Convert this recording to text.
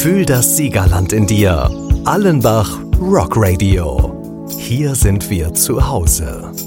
Fühl das Siegerland in dir. Allenbach Rock Radio. Hier sind wir zu Hause.